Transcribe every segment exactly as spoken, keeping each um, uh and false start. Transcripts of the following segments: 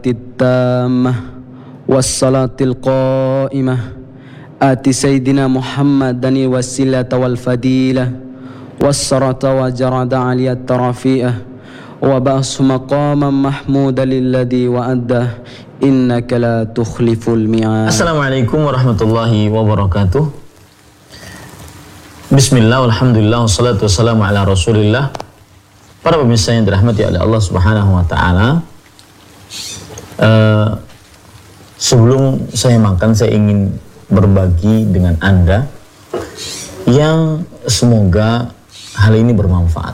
التامة والصلاة القائمة آت سيدنا محمد الوسيلة والفضيلة والصلاة وجرد علي الترفيئة وبأس مقاما محمودا للذي وأده إنك لا تخلف الميعاد. Assalamualaikum warahmatullahi wabarakatuh. Bismillah, alhamdulillah, wassalatu wassalamu ala rasulillah. Para pemirsa yang dirahmati oleh Allah subhanahu wa ta'ala, uh, sebelum saya makan, saya ingin berbagi dengan Anda yang semoga hal ini bermanfaat.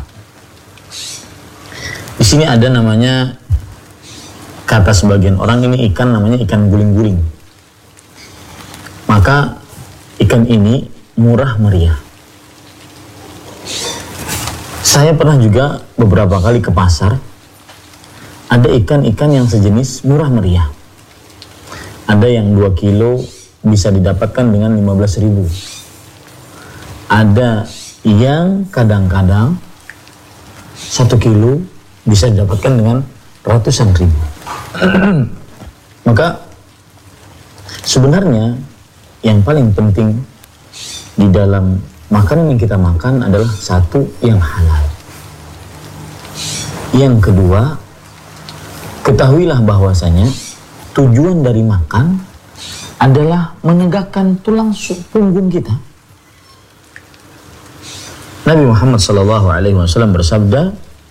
Di sini ada namanya, kata sebagian orang, ini ikan namanya ikan guling-guling. Maka ikan ini murah meriah. Saya pernah juga beberapa kali ke pasar, ada ikan-ikan yang sejenis murah meriah. Ada yang dua kilo bisa didapatkan dengan lima belas ribu. Ada yang kadang-kadang satu kilo bisa didapatkan dengan ratusan ribu. Maka sebenarnya yang paling penting di dalam makanan yang kita makan adalah satu, yang halal. Yang kedua, ketahuilah bahwasanya tujuan dari makan adalah menegakkan tulang punggung kita. Nabi Muhammad sallallahu alaihi wasallam bersabda,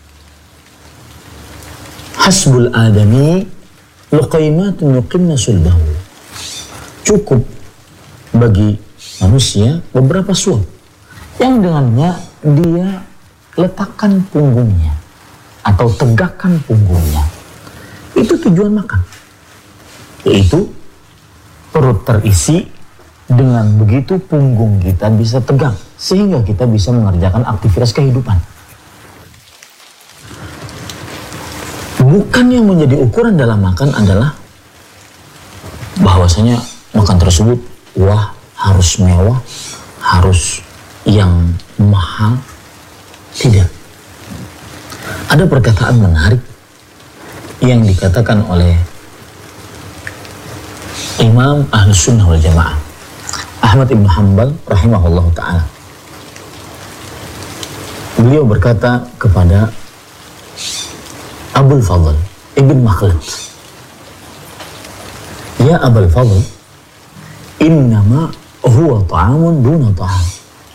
hasbul adami luqaimatun yuqimna sulbahu. Cukup bagi manusia beberapa suap yang dengannya dia letakkan punggungnya atau tegakkan punggungnya. Itu tujuan makan, yaitu perut terisi, dengan begitu punggung kita bisa tegak sehingga kita bisa mengerjakan aktivitas kehidupan. Bukan yang menjadi ukuran dalam makan adalah bahwasanya makan tersebut wah harus mewah, harus yang mahal. Tidak. Ada perkataan menarik yang dikatakan oleh Imam Ahlus Sunnah wal Jamaah Ahmad ibn Hanbal rahimahullah ta'ala. Beliau berkata kepada Abul Fadl ibn Makhlad, ya Abul Fadl, innama huwa ta'amun duna ta'am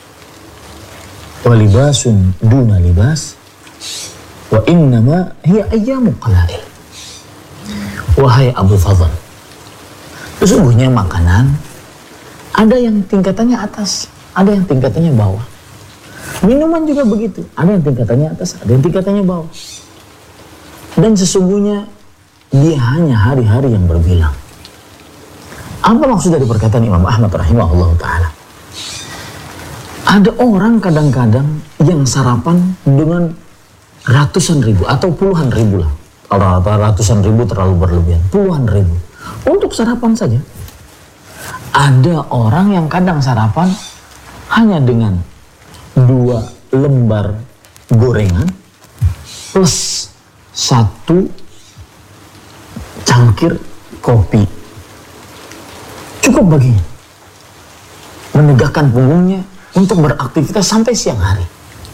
wa libasun duna libas wa innama hiya ayyamu qalail. Wahai Abu Fadl, sesungguhnya makanan ada yang tingkatannya atas, ada yang tingkatannya bawah. Minuman juga begitu, ada yang tingkatannya atas, ada yang tingkatannya bawah. Dan sesungguhnya dia hanya hari-hari yang berbilang. Apa maksud dari perkataan Imam Ahmad rahimahullah ta'ala? Ada orang kadang-kadang yang sarapan dengan ratusan ribu atau puluhan ribu lah. Kalau ratusan ribu terlalu berlebihan, puluhan ribu untuk sarapan saja. Ada orang yang kadang sarapan hanya dengan dua lembar gorengan plus satu cangkir kopi. Cukup baginya menegakkan punggungnya untuk beraktivitas sampai siang hari.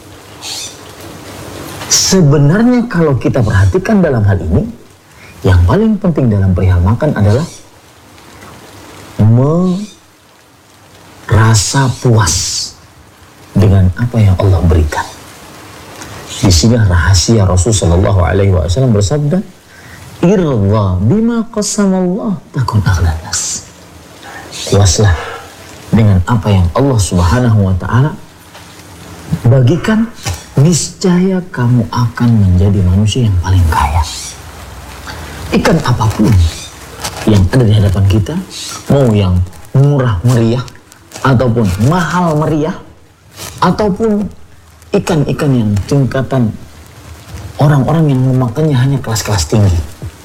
Sebenarnya kalau kita perhatikan dalam hal ini, yang paling penting dalam perihal makan adalah merasa puas dengan apa yang Allah berikan. Di sini rahasia Rasul sallallahu alaihi wasallam bersabda, irda bima qasamallah takun aghnan nas. Puaslah dengan apa yang Allah subhanahu wa ta'ala bagikan, niscaya kamu akan menjadi manusia yang paling kaya. Ikan apapun yang ada di hadapan kita, mau yang murah meriah ataupun mahal meriah, ataupun ikan-ikan yang tingkatan orang-orang yang memakannya hanya kelas-kelas tinggi,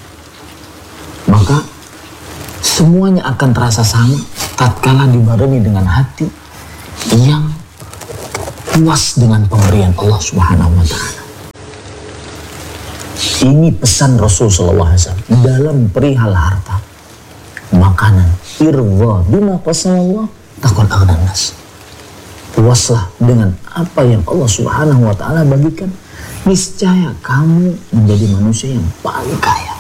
maka semuanya akan terasa sama tatkala dibarengi dengan hati yang puas dengan pemberian Allah Subhanahu wa ta'ala. Ini pesan Rasul sallallahu alaihi wasallam dalam perihal harta, makanan. Irza bima qasamallah takun aghnan nas. Puaslah dengan apa yang Allah Subhanahu wa taala bagikan, niscaya kamu menjadi manusia yang paling kaya.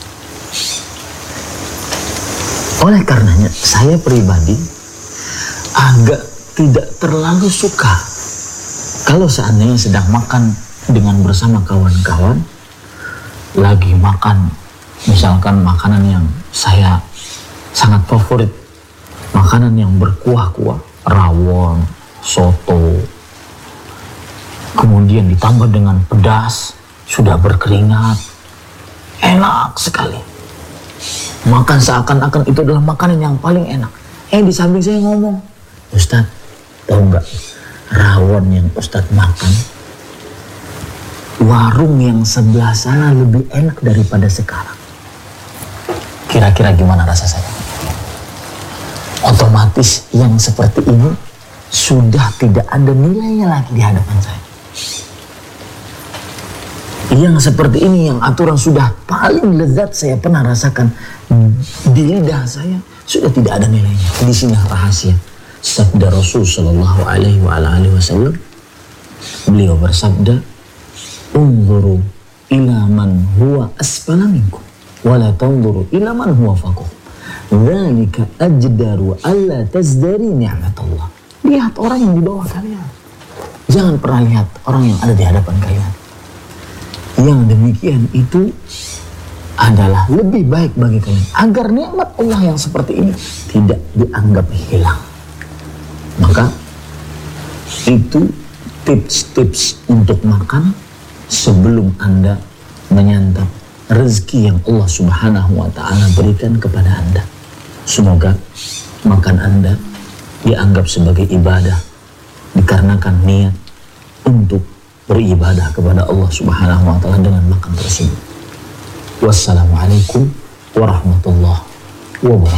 Oleh karenanya saya pribadi agak tidak terlalu suka kalau seandainya sedang makan dengan bersama kawan-kawan, lagi makan misalkan makanan yang saya sangat favorit, makanan yang berkuah-kuah, rawon, soto, kemudian ditambah dengan pedas, sudah berkeringat, enak sekali. Makan seakan-akan itu adalah makanan yang paling enak. Eh di samping saya ngomong, Ustadz, tahu nggak rawon yang Ustadz makan, warung yang sebelah sana lebih enak daripada sekarang. Kira-kira gimana rasa saya? Otomatis yang seperti ini sudah tidak ada nilainya lagi di hadapan saya. Yang seperti ini, yang aturan sudah paling lezat saya pernah rasakan di lidah saya, sudah tidak ada nilainya. Di sini rahasia sabda Rasul Shallallahu Alaihi Wasallam. Beliau bersabda, "Unzuru ila man huwa asfala minkum, wa la tanzuru ila man huwa fawqakum. Dzalika ajdaru alla tazdari ni'matallah." Lihat orang yang di bawah kalian. Jangan pernah lihat orang yang ada di hadapan kalian. Yang demikian itu adalah lebih baik bagi kalian, agar nikmat Allah yang seperti ini tidak dianggap hilang. Maka itu tips-tips untuk makan sebelum Anda menyantap rezeki yang Allah Subhanahu wa taala berikan kepada Anda. Semoga makan Anda dianggap sebagai ibadah dikarenakan niat untuk beribadah kepada Allah Subhanahu wa taala dengan makan tersebut. Wassalamualaikum warahmatullahi wabarakatuh.